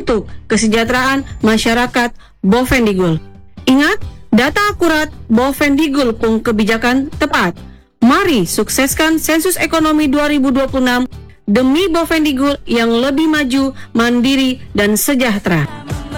untuk kesejahteraan masyarakat Bovendigul. Ingat, data akurat Bovendigul pun kebijakan tepat. Mari sukseskan sensus ekonomi 2026 demi Bovendigul yang lebih maju, mandiri, dan sejahtera.